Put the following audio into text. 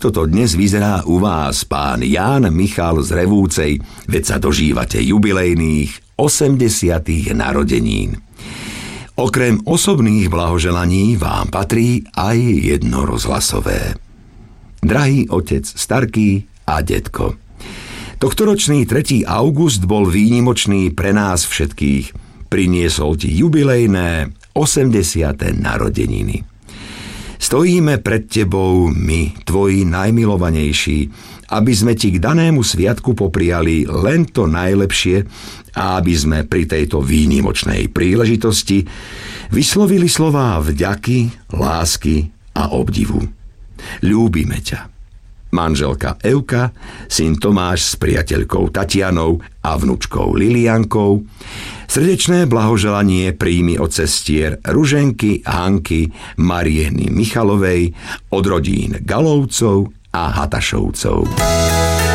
takto to dnes vyzerá u vás, pán Ján Michal z Revúcej, veď sa dožívate jubilejných 80. narodenín. Okrem osobných blahoželaní vám patrí aj jedno rozhlasové. Drahý otec Starký a detko, tohtoročný 3. august bol výnimočný pre nás všetkých. Priniesol ti jubilejné 80. narodeniny. Stojíme pred tebou my, tvoji najmilovanejší, aby sme ti k danému sviatku popriali len to najlepšie a aby sme pri tejto výnimočnej príležitosti vyslovili slová vďaky, lásky a obdivu. Ľúbime ťa. Manželka Evka, syn Tomáš s priateľkou Tatianou a vnučkou Liliankou. Srdečné blahoželanie príjmi od sestier Ruženky, Hanky, Marieny Michalovej, od rodín Galovcov a Hatašovcov.